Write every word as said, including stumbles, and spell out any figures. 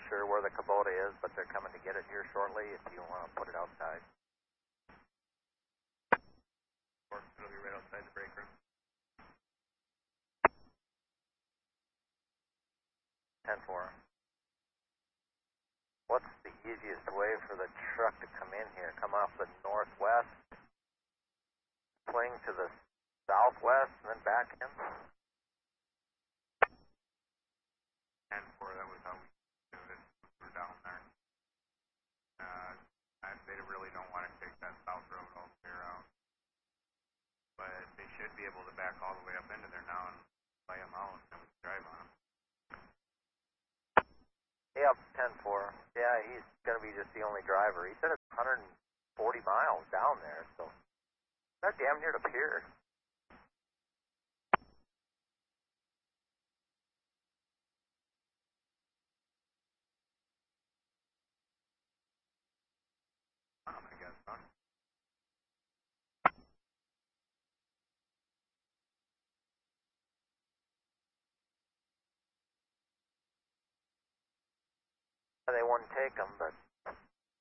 sure where the Kubota is, but they're coming to get it here shortly if you want to put it outside. Or it'll be right outside the break room. ten four. What's the easiest way for the truck to come in here? Come off the northwest, swing to the southwest, and then back in? ten four, that was how we do it. We're down there. Uh, I, they really don't want to take that south road all the way around. But they should be able to back all the way up into there now and lay them out and we can drive on them. Yep, ten four. Yeah, he's going to be just the only driver. He said it's one hundred forty miles down there, so they're damn near to Pierce. I guess, huh? They wouldn't take him, but